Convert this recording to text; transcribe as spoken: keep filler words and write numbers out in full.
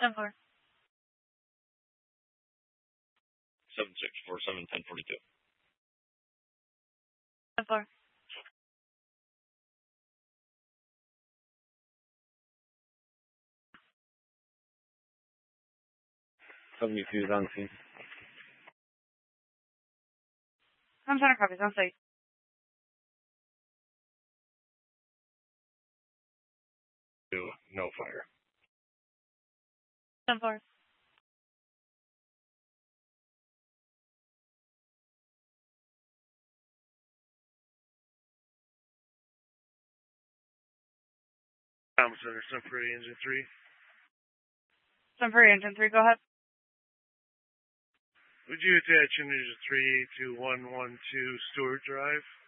ten four. seven six four seven ten forty-two. ten four. seventy-two is on scene. I'm center copies on site. Two, no fire. ten four. Comm Center, Temporary Engine three. Temporary Engine three, go ahead. Would you attach Engine three to one one two Stewart Drive?